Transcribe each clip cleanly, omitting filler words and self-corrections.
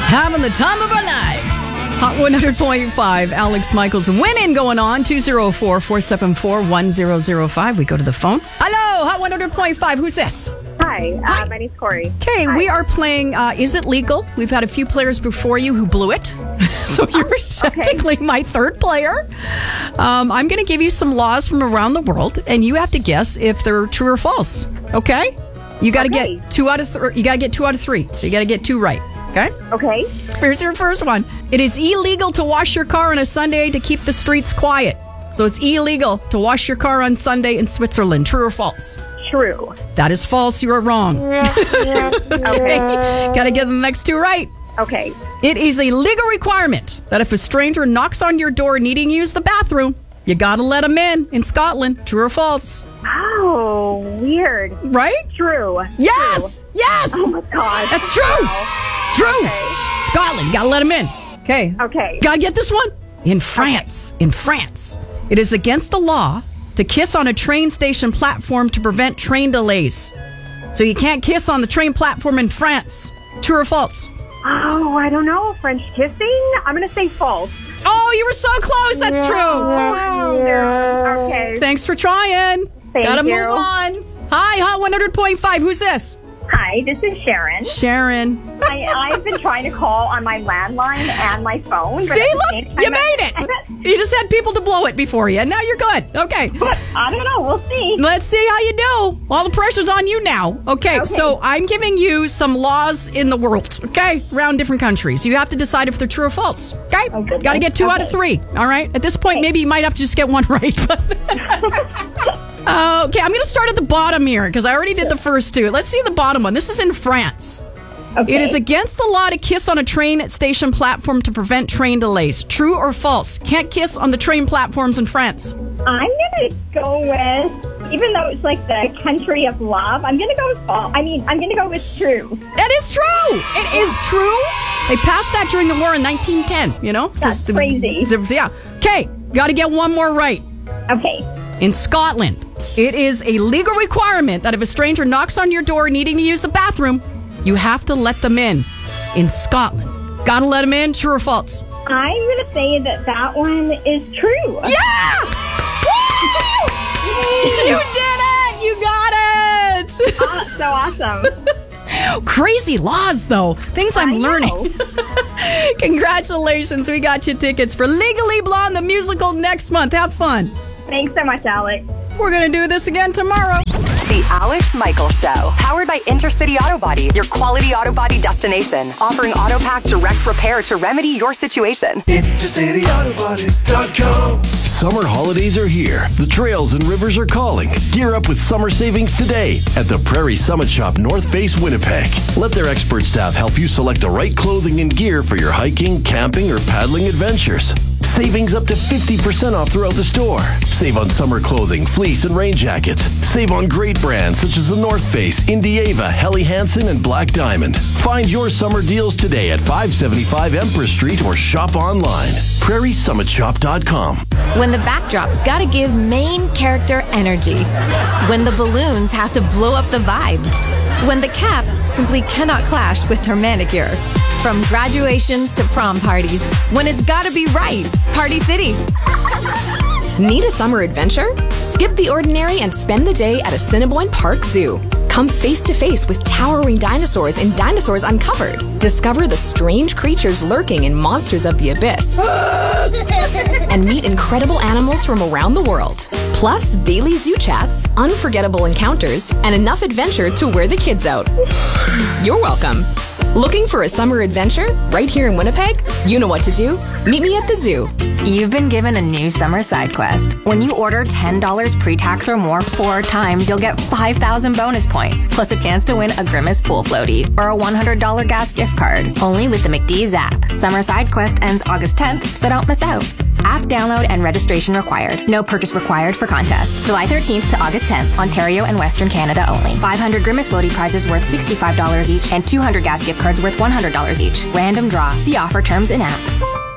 Having the time of our lives. Hot 100.5, Alex Michaels winning going on. 204-474-1005. We go to the phone. Hello, Hot 100.5. Who's this? Hi, my name's Corey. Okay, we are playing Is It Legal? We've had a few players before you who blew it. So you're technically my third player. I'm going to give you some laws from around the world, and you have to guess if they're true or false. Okay? You got to get 2 out of 3. You got to get 2 out of 3. So you got to get 2 right. Okay? Okay. Here's your first one. It is illegal to wash your car on a Sunday to keep the streets quiet. So it's illegal to wash your car on Sunday in Switzerland. True or false? True. That is false. You are wrong. Okay. Got to get the next 2 right. Okay. It is a legal requirement that if a stranger knocks on your door needing to use the bathroom, you got to let them in Scotland. True or false? Oh, weird. Right? True. Yes! True. Yes! Oh, my God. That's true. Wow. It's true. Okay. Scotland, got to let them in. Okay. Okay. Got to get this one? In France. Okay. In France, it is against the law to kiss on a train station platform to prevent train delays. So you can't kiss on the train platform in France. True or false? Oh, I don't know. French kissing? I'm going to say false. Oh, you were so close. That's true. Wow. Okay. Thanks for trying. Thank Gotta you. move on. Hi, Hot 100.5. Who's this? Hi, this is Sharon. Sharon. I've been trying to call on my landline and my phone. See, look, you made it. You just had people to blow it before you, and now you're good. Okay. But I don't know. We'll see. Let's see how you do. All the pressure's on you now. Okay, so I'm giving you some laws in the world, okay, around different countries. You have to decide if they're true or false, okay? Got to get 2 out of 3, all right? At this point, maybe you might have to just get 1 right. Okay, I'm going to start at the bottom here because I already did the first 2. Let's see the bottom one. This is in France. Okay. It is against the law to kiss on a train station platform to prevent train delays. True or false? Can't kiss on the train platforms in France. I'm going to go with, even though it's like the country of love, I'm going to go with false. I'm going to go with true. That is true. It is true. They passed that during the war in 1910, you know? That's crazy. Yeah. Okay, got to get 1 more right. Okay. In Scotland, it is a legal requirement that if a stranger knocks on your door needing to use the bathroom, you have to let them in Scotland. Gotta let them in, true or false? I'm going to say that one is true. Yeah! Woo! You did it! You got it! So awesome. Crazy laws, though. Things I'm learning. Congratulations. We got you tickets for Legally Blonde, the musical, next month. Have fun. Thanks so much, Alex. We're going to do this again tomorrow. The Alex Michaels Show, powered by Intercity Auto Body, your quality auto body destination. Offering AutoPack direct repair to remedy your situation. IntercityAutoBody.com. Summer holidays are here. The trails and rivers are calling. Gear up with summer savings today at the Prairie Summit Shop, North Face, Winnipeg. Let their expert staff help you select the right clothing and gear for your hiking, camping, or paddling adventures. Savings up to 50% off throughout the store. Save on summer clothing, fleece, and rain jackets. Save on great brands such as the North Face, Indieva, Helly Hansen, and Black Diamond. Find your summer deals today at 575 Empress Street or shop online. PrairieSummitShop.com. When the backdrop's gotta give main character energy. When the balloons have to blow up the vibe. When the cap simply cannot clash with her manicure. From graduations to prom parties, when it's gotta be right, Party City. Need a summer adventure? Skip the ordinary and spend the day at Assiniboine Park Zoo. Come face to face with towering dinosaurs in Dinosaurs Uncovered. Discover the strange creatures lurking in Monsters of the Abyss. And meet incredible animals from around the world. Plus, daily zoo chats, unforgettable encounters, and enough adventure to wear the kids out. You're welcome. Looking for a summer adventure right here in Winnipeg? You know what to do. Meet me at the zoo. You've been given a new summer side quest. When you order $10 pre-tax or more 4 times, you'll get 5,000 bonus points, plus a chance to win a Grimace pool floaty or a $100 gas gift card. Only with the McDee's app. Summer side quest ends August 10th, so don't miss out. App download and registration required. No purchase required for contest. July 13th to August 10th, Ontario and Western Canada only. 500 Grimace floaty prizes worth $65 each and 200 gas gift cards worth $100 each. Random draw. See offer terms in app.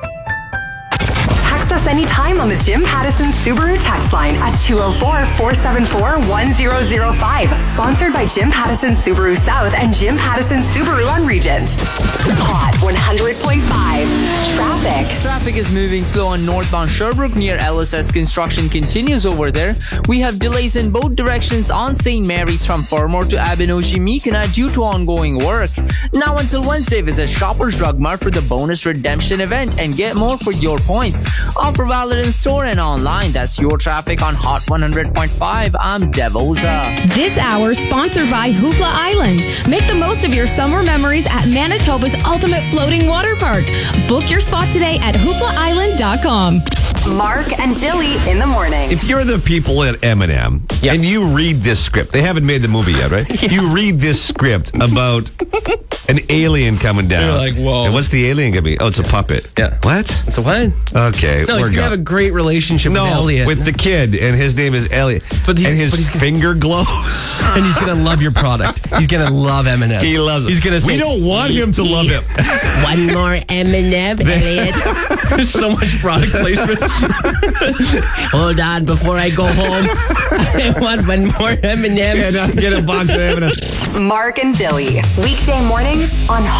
Text us anytime on the Jim Pattison Subaru text line at 204-474-1005. Sponsored by Jim Pattison Subaru South and Jim Pattison Subaru on Regent. Hot 100.5. Traffic. Traffic is moving slow on northbound Sherbrooke near LSS. Construction continues over there. We have delays in both directions on St. Mary's from Fermor to Abinoji-Mekina due to ongoing work. Now until Wednesday, visit Shoppers Drug Mart for the bonus redemption event and get more for your points. Offer valid in store and online. That's your traffic on Hot 100.5. I'm Devoza. This hour sponsored by Hoopla Island. Make the most of your summer memories at Manitoba's ultimate floating water park. Book your spot today at hooplaisland.com. Mark and Dilly in the morning. If you're the people at M&M and you read this script, they haven't made the movie yet, right? You read this script about an alien coming down. You're like, whoa. And what's the alien going to be? Oh, it's a puppet. Yeah. What? It's a what? Okay. No, he's going to have a great relationship with Elliot. with the kid, and his name is Elliot. And his finger glows. And he's going to love your product. He's going to love M&M. He loves it. He's going to say, we don't want him to love him. One more M&M, Elliot. There's so much product placement. Hold on, before I go home, I want one more M&M. Yeah, get a box of M&M. Mark and Dilly. Weekday mornings on